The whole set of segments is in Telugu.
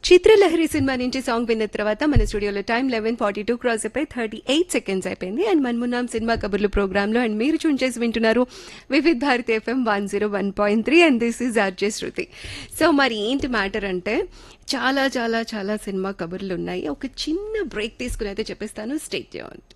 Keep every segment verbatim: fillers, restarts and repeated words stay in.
చిత్రలహరి సినిమా నుంచి సాంగ్ విన్న తర్వాత మన స్టూడియోలో time eleven forty two cross అయిపోయి థర్టీ ఎయిట్ సెకండ్స్ అయిపోయింది. అండ్ మనమున్నాం సినిమా కబుర్లు ప్రోగ్రాంలో. అండ్ మీరు చూన్ చేసి వింటున్నారు Vividh Bharati FM one zero one point three and this is RJ Shruti. So మరి ఏంటి మ్యాటర్ అంటే చాలా చాలా చాలా సినిమా కబుర్లు ఉన్నాయి. ఒక చిన్న బ్రేక్ తీసుకుని అయితే చెప్పేస్తాను. Stay tuned.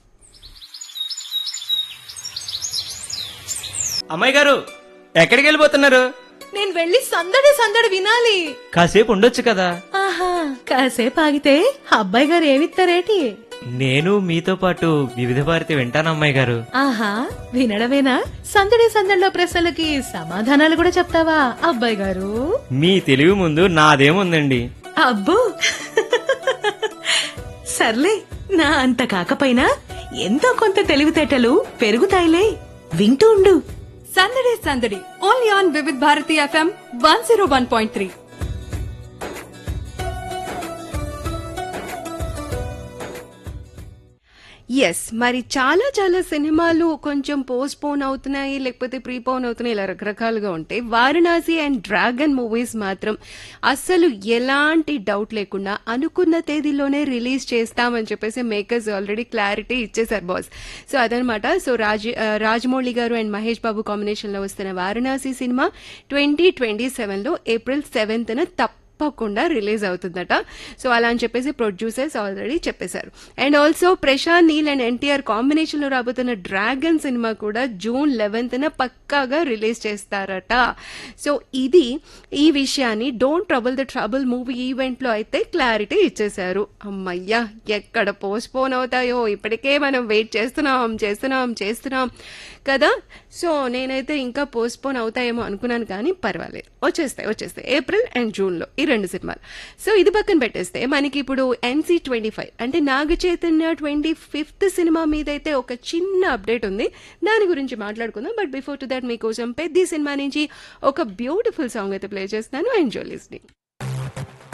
అమ్మాయి గారు ఎక్కడికి వెళ్ళిపోతున్నారు? నేను వెళ్ళి సందడి సందడి వినాలి. కాసేపు ఉండొచ్చు కదా. ఆహా, కాసేపు ఆగితే అబ్బాయి గారు ఏమిస్తారేటి? నేను మీతో పాటు వివిధ భారతి వింటాను అమ్మాయి గారు. ఆహా, వినడమేనా? సందడి సందడిలో ప్రశ్నలకి సమాధానాలు కూడా చెప్తావా అబ్బాయి గారు? మీ తెలివి ముందు నాదేముందండి. అబ్బో సర్లే, నా అంత కాకపోయినా ఎంతో కొంత తెలివితేటలు పెరుగుతాయిలే. వింటూ ఉండు సందడి సందడి only on Vividh Bharati FM one zero one point three. Yes, మరి చాలా చాలా సినిమాలు కొంచెం పోస్ట్ పోన్ అవుతున్నాయి, లేకపోతే ప్రీపోన్ అవుతున్నాయి, ఇలా రకరకాలుగా ఉంటాయి. వారణాసి అండ్ డ్రాగన్ మూవీస్ మాత్రం అస్సలు ఎలాంటి డౌట్ లేకుండా అనుకున్న తేదీలోనే రిలీజ్ చేస్తామని చెప్పేసి మేకర్స్ ఆల్రెడీ క్లారిటీ ఇచ్చేశారు బాస్. సో అదనమాట. సో రాజ్ రాజమౌళి గారు అండ్ మహేష్ బాబు కాంబినేషన్లో వస్తున్న వారణాసి సినిమా ట్వంటీ ట్వంటీ సెవెన్లో ఏప్రిల్ సెవెంత్న తప్ప తప్పకుండా రిలీజ్ అవుతుందట. సో అలా అని చెప్పేసి ప్రొడ్యూసర్స్ ఆల్రెడీ చెప్పేశారు. And also Prashanth Neel and NTR combination లో రాబోతున్న డ్రాగన్ సినిమా కూడా జూన్ లెవెన్త్ న పక్కాగా రిలీజ్ చేస్తారట. సో ఇది ఈ విషయాన్ని don't trouble the trouble movie event లో అయితే క్లారిటీ ఇచ్చేశారు. అమ్మయ్యా, ఎక్కడ పోస్ట్ పోన్ అవుతాయో ఇప్పటికే మనం వెయిట్ చేస్తున్నాం చేస్తున్నాం చేస్తున్నాం కదా. సో నేనైతే ఇంకా పోస్ట్ పోన్ అవుతాయేమో అనుకున్నాను, కానీ పర్వాలేదు, వచ్చేస్తాయి వచ్చేస్తాయి ఏప్రిల్ అండ్ జూన్ లో ఈ రెండు సినిమాలు. సో ఇది పక్కన పెట్టేస్తే మనకి ఇప్పుడు ఎన్సీ ట్వంటీ ఫైవ్ అంటే Naga Chaitanya twenty fifth cinema మీద అయితే ఒక చిన్న అప్డేట్ ఉంది. దాని గురించి మాట్లాడుకుందాం. బట్ బిఫోర్ టు దాట్ మీకోసం పెద్ద సినిమా నుంచి ఒక బ్యూటిఫుల్ సాంగ్ అయితే ప్లే చేస్తున్నాను. Enjoy listening.